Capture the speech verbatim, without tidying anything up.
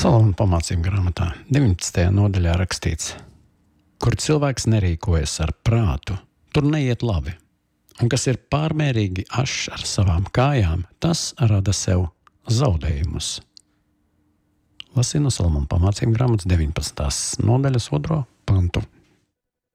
Salamana pamācību grāmatā deviņpadsmitajā nodaļā rakstīts: kur cilvēks nerīkojas ar prātu, tur neiet labi, un kas ir pārmērīgi ašs ar savām kājām, tas rada sev zaudējumus. Lasīju no Salamana pamācību grāmatas deviņpadsmitās nodaļas otro pantu.